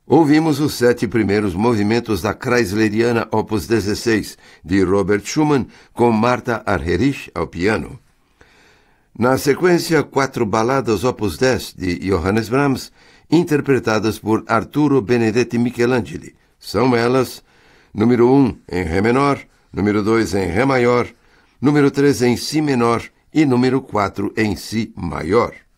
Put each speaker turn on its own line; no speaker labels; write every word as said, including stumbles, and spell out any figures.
Ouvimos os sete primeiros movimentos da Kreisleriana Opus dezesseis, de Robert Schumann, com Martha Argerich ao piano. Na sequência, quatro baladas Opus dez, de Johannes Brahms, interpretadas por Arturo Benedetti Michelangeli. São elas, número um em Ré menor, número dois em Ré maior, número três em Si menor e número quatro em Si maior.